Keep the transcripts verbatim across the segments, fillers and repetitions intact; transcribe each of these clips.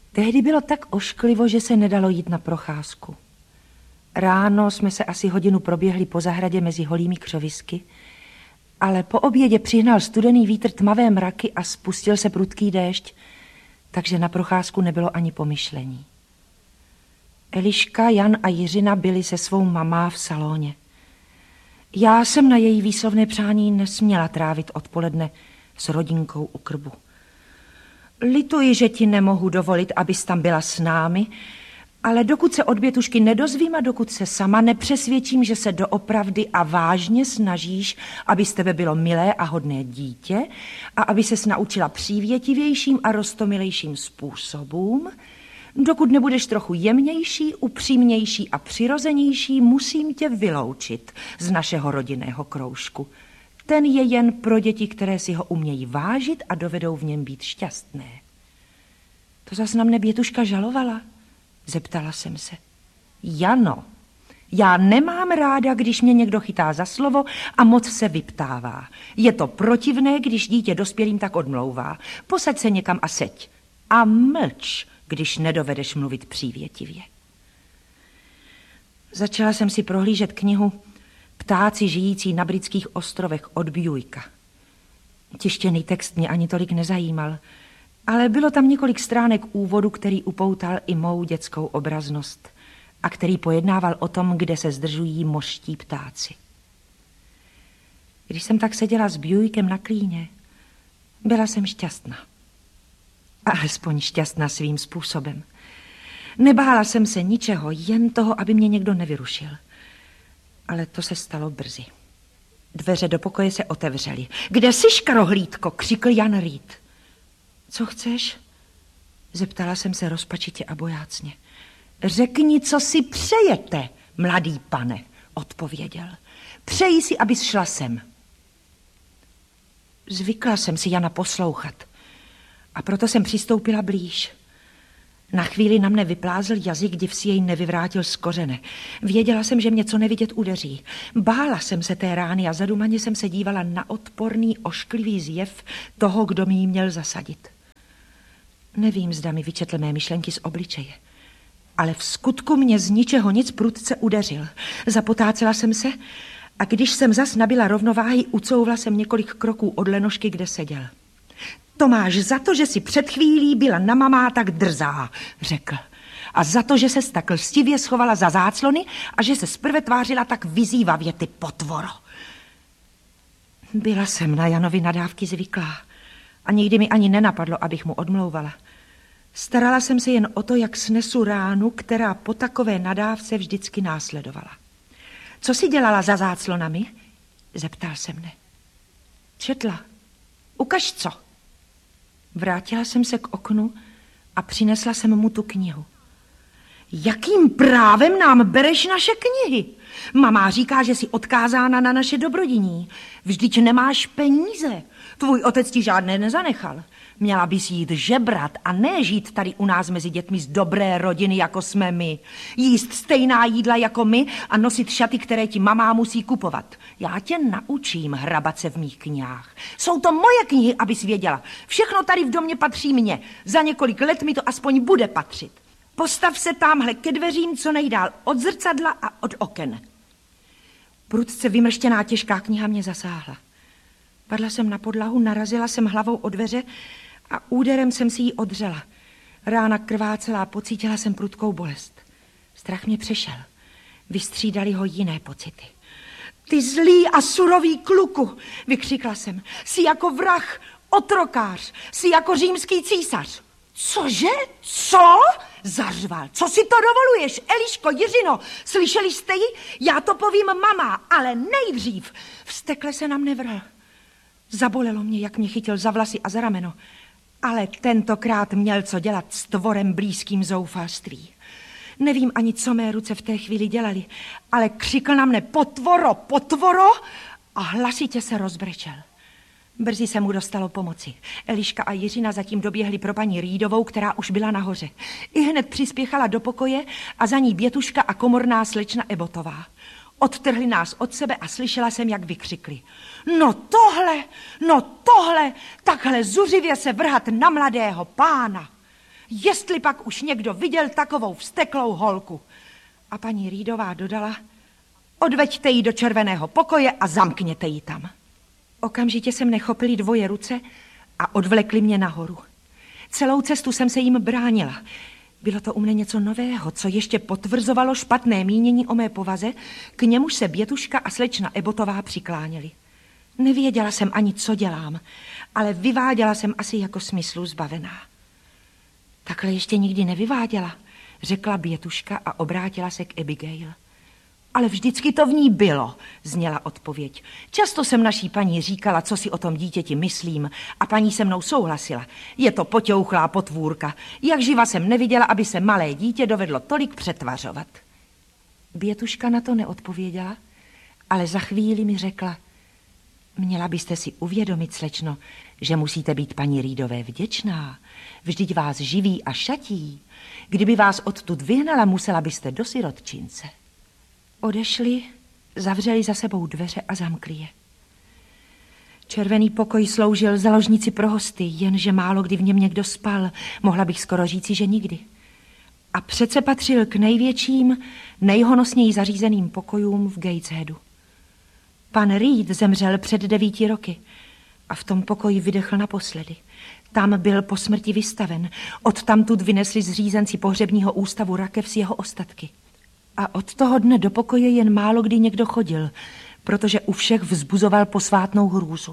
Tehdy bylo tak ošklivo, že se nedalo jít na procházku. Ráno jsme se asi hodinu proběhli po zahradě mezi holými křovisky, ale po obědě přihnal studený vítr tmavé mraky a spustil se prudký déšť, takže na procházku nebylo ani pomyšlení. Eliška, Jan a Jiřina byli se svou mamá v salóně. Já jsem na její výslovné přání nesměla trávit odpoledne s rodinkou u krbu. Lituji, že ti nemohu dovolit, abys tam byla s námi, ale dokud se od Bětušky nedozvím a dokud se sama nepřesvědčím, že se doopravdy a vážně snažíš, aby z tebe bylo milé a hodné dítě a aby ses naučila přívětivějším a roztomilejším způsobům, dokud nebudeš trochu jemnější, upřímnější a přirozenější, musím tě vyloučit z našeho rodinného kroužku. Ten je jen pro děti, které si ho umějí vážit a dovedou v něm být šťastné. To zas na mne Bětuška žalovala? Zeptala jsem se. Jano, já nemám ráda, když mě někdo chytá za slovo a moc se vyptává. Je to protivné, když dítě dospělým tak odmlouvá. Posaď se někam a seď. A mlč, když nedovedeš mluvit přívětivě. Začala jsem si prohlížet knihu Ptáci žijící na britských ostrovech od Buicka. Tištěný text mě ani tolik nezajímal, ale bylo tam několik stránek úvodu, který upoutal i mou dětskou obraznost a který pojednával o tom, kde se zdržují mořští ptáci. Když jsem tak seděla s Buickem na klíně, byla jsem šťastná. Alespoň šťastná svým způsobem. Nebála jsem se ničeho, jen toho, aby mě někdo nevyrušil. Ale to se stalo brzy. Dveře do pokoje se otevřely. Kde jsi, škarohlídko? Křikl Jan Reed. Co chceš? Zeptala jsem se rozpačitě a bojácně. Řekni, co si přejete, mladý pane, odpověděl. Přeji si, abys šla sem. Zvykla jsem si Jana poslouchat a proto jsem přistoupila blíž. Na chvíli na mne vyplázl jazyk, div si jej nevyvrátil z kořene. Věděla jsem, že mě co nevidět udeří. Bála jsem se té rány a zadumaně jsem se dívala na odporný, ošklivý zjev toho, kdo mi ji měl zasadit. Nevím, zda mi vyčetl mé myšlenky z obličeje, ale v skutku mě z ničeho nic prudce udeřil. Zapotácela jsem se a když jsem zas nabila rovnováhy, ucouvla jsem několik kroků od lenošky, kde seděl. To máš za to, že si před chvílí byla na mamá tak drzá, řekl. A za to, že ses tak lstivě schovala za záclony a že se zprve tvářila tak vyzývavě, ty potvoro. Byla jsem na Janovi nadávky zvyklá a nikdy mi ani nenapadlo, abych mu odmlouvala. Starala jsem se jen o to, jak snesu ránu, která po takové nadávce vždycky následovala. Co jsi dělala za záclonami? Zeptal se mne. Četla. Ukaž co. Vrátila jsem se k oknu a přinesla jsem mu tu knihu. Jakým právem nám bereš naše knihy? Mama říká, že jsi odkázána na naše dobrodiní. Vždyť nemáš peníze. Tvůj otec ti žádné nezanechal. Měla bys jít žebrat a ne žít tady u nás mezi dětmi z dobré rodiny, jako jsme my. Jíst stejná jídla jako my a nosit šaty, které ti mama musí kupovat. Já tě naučím hrabat se v mých knihách. Jsou to moje knihy, abys věděla. Všechno tady v domě patří mně. Za několik let mi to aspoň bude patřit. Postav se támhle ke dveřím, co nejdál od zrcadla a od oken. Prudce vymrštěná těžká kniha mě zasáhla. Padla jsem na podlahu, narazila jsem hlavou o dveře a úderem jsem si ji odřela. Rána krvácela a pocítila jsem prudkou bolest. Strach mě přešel. Vystřídali ho jiné pocity. Ty zlý a surový kluku, vykřikla jsem. Jsi jako vrah, otrokář, jsi jako římský císař. Cože? Co? Zařval. Co si to dovoluješ, Eliško, Jiřino? Slyšeli jste ji? Já to povím mama, ale nejdřív. Vztekle se na mne vrhl. Zabolelo mě, jak mě chytil za vlasy a za rameno. Ale tentokrát měl co dělat s tvorem blízkým zoufalství. Nevím ani, co mé ruce v té chvíli dělali, ale křikl na mne potvoro, potvoro a hlasitě se rozbrečel. Brzy se mu dostalo pomoci. Eliška a Jiřina zatím doběhli pro paní Rýdovou, která už byla nahoře. I hned přispěchala do pokoje a za ní Bětuška a komorná slečna Ebotová. Odtrhli nás od sebe a slyšela jsem, jak vykřikli. No tohle, no tohle, takhle zuřivě se vrhat na mladého pána. Jestli pak už někdo viděl takovou vzteklou holku. A paní Reedová dodala, odveďte ji do červeného pokoje a zamkněte ji tam. Okamžitě se mne chopili dvoje ruce a odvlekli mě nahoru. Celou cestu jsem se jim bránila. Bylo to u mne něco nového, co ještě potvrzovalo špatné mínění o mé povaze, k němuž se Bětuška a slečna Ebotová přikláněli. Nevěděla jsem ani, co dělám, ale vyváděla jsem asi jako smyslu zbavená. Takhle ještě nikdy nevyváděla, řekla Bětuška a obrátila se k Abigail. Ale vždycky to v ní bylo, zněla odpověď. Často jsem naší paní říkala, co si o tom dítěti myslím, a paní se mnou souhlasila. Je to poťouchlá potvůrka. Jak živa jsem neviděla, aby se malé dítě dovedlo tolik přetvařovat. Bětuška na to neodpověděla, ale za chvíli mi řekla, měla byste si uvědomit, slečno, že musíte být paní Reedové vděčná. Vždyť vás živí a šatí. Kdyby vás odtud vyhnala, musela byste do sirotčince. Odešli, zavřeli za sebou dveře a zamkli je. Červený pokoj sloužil za ložnici pro hosty, jenže málo kdy v něm někdo spal, mohla bych skoro říci, že nikdy. A přece patřil k největším, nejhonosněji zařízeným pokojům v Gatesheadu. Pan Reed zemřel před devíti roky a v tom pokoji vydechl naposledy. Tam byl po smrti vystaven, odtamtud vynesli zřízenci pohřebního ústavu rakev s jeho ostatky. A od toho dne do pokoje jen málo kdy někdo chodil, protože u všech vzbuzoval posvátnou hrůzu.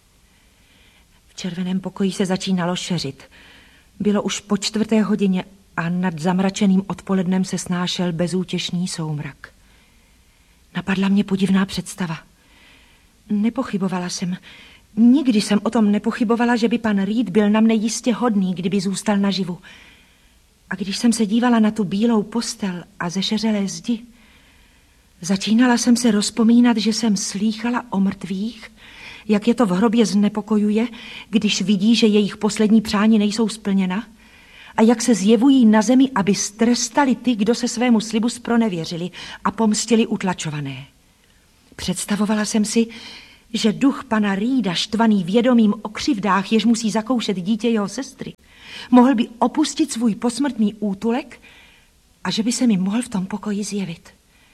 V červeném pokoji se začínalo šeřit. Bylo už po čtvrté hodině a nad zamračeným odpolednem se snášel bezútěšný soumrak. Napadla mě podivná představa. Nepochybovala jsem, nikdy jsem o tom nepochybovala, že by pan Reed byl na mne jistě hodný, kdyby zůstal naživu. A když jsem se dívala na tu bílou postel a zešeřelé zdi, začínala jsem se rozpomínat, že jsem slýchala o mrtvých, jak je to v hrobě znepokojuje, když vidí, že jejich poslední přání nejsou splněna, a jak se zjevují na zemi, aby strestali ty, kdo se svému slibu zpronevěřili a pomstili utlačované. Představovala jsem si, že duch pana Reeda, štvaný vědomím o křivdách, jež musí zakoušet dítě jeho sestry, mohl by opustit svůj posmrtný útulek a že by se mi mohl v tom pokoji zjevit.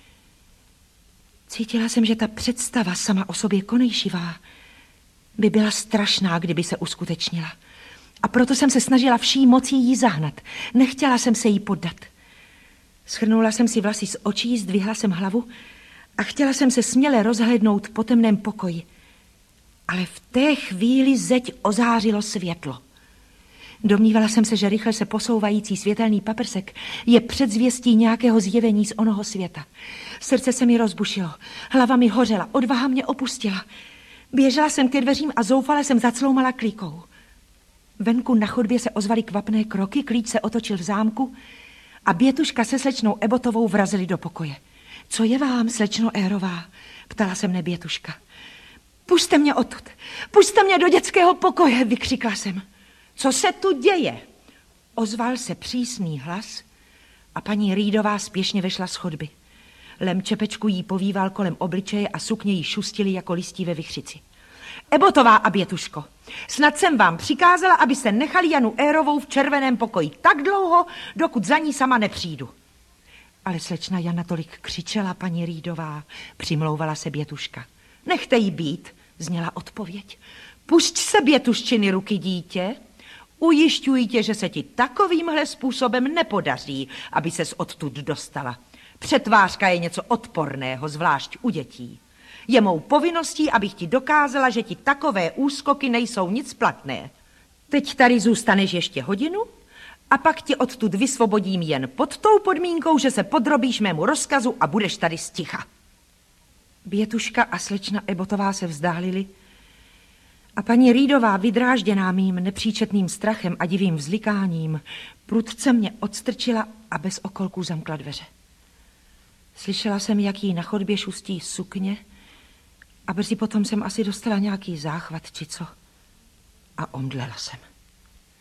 Cítila jsem, že ta představa sama o sobě konejšivá by byla strašná, kdyby se uskutečnila. A proto jsem se snažila vší mocí jí zahnat. Nechtěla jsem se jí poddat. Schrnula jsem si vlasy z očí, zdvihla jsem hlavu a chtěla jsem se směle rozhlédnout po temném pokoji. Ale v té chvíli zeď ozářilo světlo. Domnívala jsem se, že rychle se posouvající světelný paprsek je předzvěstí nějakého zjevení z onoho světa. Srdce se mi rozbušilo, hlava mi hořela, odvaha mě opustila. Běžela jsem ke dveřím a zoufale jsem zacloumala klíkou. Venku na chodbě se ozvaly kvapné kroky, klíč se otočil v zámku a Bětuška se slečnou Ebotovou vrazili do pokoje. Co je vám, slečno Érová? Ptala se mne Bětuška. Puste mě odtud, puste mě do dětského pokoje, vykřikla jsem. Co se tu děje? Ozval se přísný hlas a paní Reedová spěšně vešla z chodby. Lem čepečku jí povýval kolem obličeje a sukně jí šustily jako listí ve vichřici. Ebotová a Bětuško, snad jsem vám přikázala, abyste nechali Janu Érovou v červeném pokoji tak dlouho, dokud za ní sama nepřijdu. Ale slečna Jana tolik křičela, paní Reedová, přimlouvala se Bětuška. Nechte jí být, zněla odpověď. Pusť se, Bětuščiny ruky, dítě. Ujišťuji tě, že se ti takovýmhle způsobem nepodaří, aby ses odtud dostala. Přetvářka je něco odporného, zvlášť u dětí. Je mou povinností, abych ti dokázala, že ti takové úskoky nejsou nic platné. Teď tady zůstaneš ještě hodinu a pak tě odtud vysvobodím jen pod tou podmínkou, že se podrobíš mému rozkazu a budeš tady sticha. Bětuška a slečna Ebotová se vzdálili a paní Reedová, vydrážděná mým nepříčetným strachem a divým vzlikáním, prudce mě odstrčila a bez okolků zamkla dveře. Slyšela jsem, jak jí na chodbě šustí sukně a brzy potom jsem asi dostala nějaký záchvat či co a omdlela jsem.